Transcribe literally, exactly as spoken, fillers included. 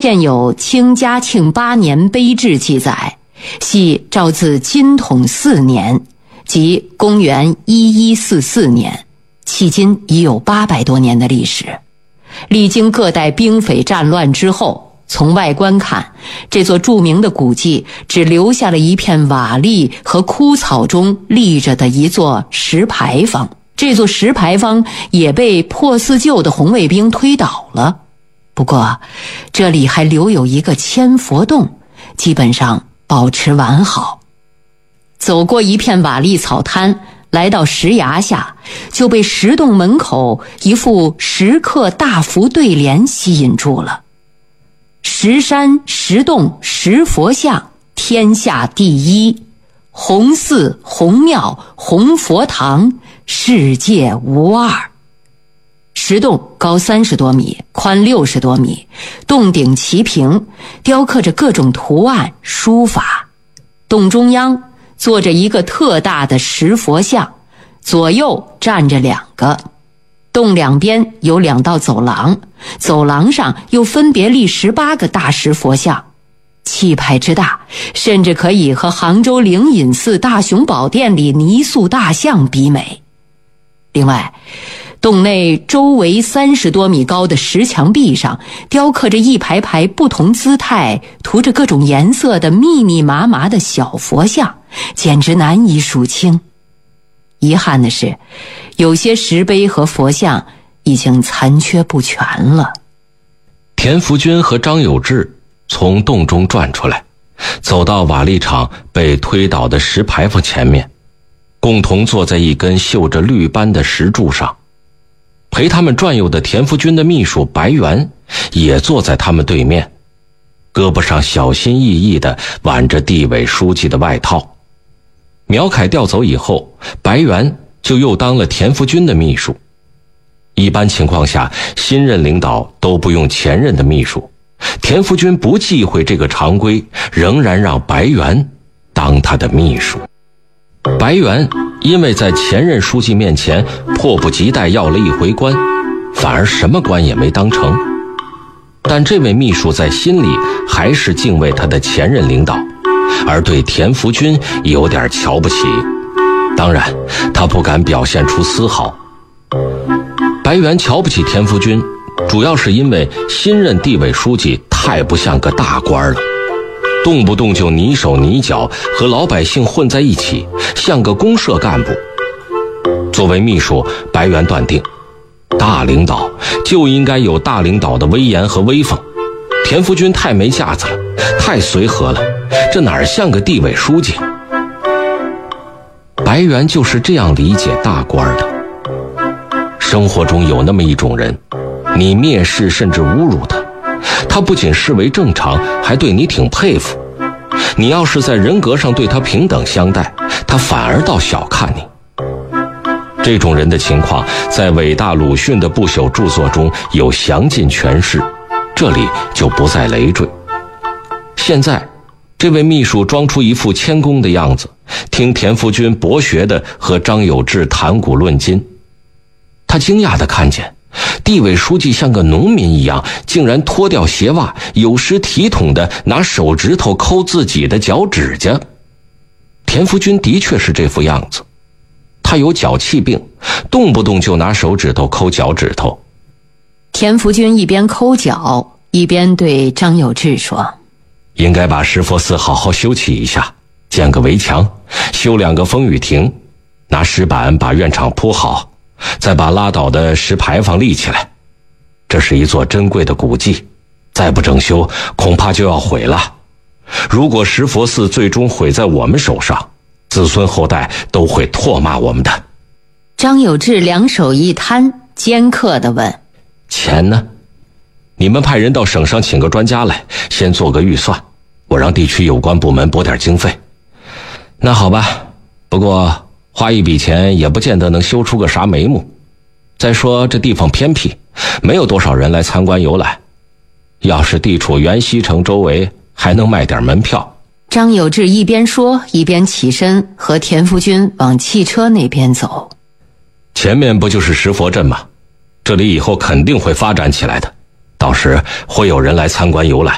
现有清嘉庆八年碑志记载，系诏自金统四年，即公元一一四四年，迄今已有八百多年的历史。历经各代兵匪战乱之后，从外观看，这座著名的古迹只留下了一片瓦砾和枯草中立着的一座石牌坊。这座石牌坊也被破四旧的红卫兵推倒了，不过这里还留有一个千佛洞，基本上保持完好。走过一片瓦砾草滩，来到石崖下，就被石洞门口一副石刻大幅对联吸引住了。石山石洞石佛像，天下第一，红寺红庙红佛堂，世界无二。石洞高三十多米，宽六十多米，洞顶齐平，雕刻着各种图案书法。洞中央坐着一个特大的石佛像，左右站着两个。洞两边有两道走廊，走廊上又分别立十八个大石佛像，气派之大，甚至可以和杭州灵隐寺大雄宝殿里泥塑大象比美。另外，洞内周围三十多米高的石墙壁上雕刻着一排排不同姿态、涂着各种颜色的密密麻麻的小佛像，简直难以数清。遗憾的是，有些石碑和佛像已经残缺不全了。 田福军和张有志从洞中转出来，走到瓦砾场被推倒的石牌坊前面，共同坐在一根绣着绿斑的石柱上。陪他们转悠的田福军的秘书白元也坐在他们对面，胳膊上小心翼翼地挽着地委书记的外套。苗凯调走以后，白元就又当了田福军的秘书。一般情况下，新任领导都不用前任的秘书，田福军不忌讳这个常规，仍然让白元当他的秘书。白元因为在前任书记面前迫不及待要了一回官，反而什么官也没当成。但这位秘书在心里还是敬畏他的前任领导，而对田福军有点瞧不起，当然他不敢表现出丝毫。白元瞧不起田福军，主要是因为新任地委书记太不像个大官了，动不动就泥手泥脚，和老百姓混在一起，像个公社干部。作为秘书，白元断定，大领导就应该有大领导的威严和威风。田福军太没架子了，太随和了，这哪儿像个地委书记？白元就是这样理解大官的。生活中有那么一种人，你蔑视甚至侮辱他，他不仅视为正常，还对你挺佩服。你要是在人格上对他平等相待，他反而倒小看你。这种人的情况在伟大鲁迅的不朽著作中有详尽诠释，这里就不再累赘。现在这位秘书装出一副谦恭的样子，听田福军博学地和张有志谈古论今。他惊讶地看见地委书记像个农民一样，竟然脱掉鞋袜，有失体统地拿手指头抠自己的脚指甲。田福军的确是这副样子，他有脚气病，动不动就拿手指头抠脚趾头。 田福军一边抠脚，一边对张有志说： 应该把石佛寺好好修葺一下，建个围墙，修两个风雨亭，拿石板把院场铺好，再把拉倒的石牌坊立起来。这是一座珍贵的古迹，再不整修恐怕就要毁了。如果石佛寺最终毁在我们手上，子孙后代都会唾骂我们的。 张有志两手一摊，尖刻地问： 钱呢？你们派人到省上请个专家来，先做个预算，我让地区有关部门拨点经费。那好吧，不过花一笔钱也不见得能修出个啥眉目。再说这地方偏僻，没有多少人来参观游览，要是地处原西城周围，还能卖点门票。 张有志一边说一边起身和田福军往汽车那边走。 前面不就是石佛镇吗？这里以后肯定会发展起来的，到时会有人来参观游览。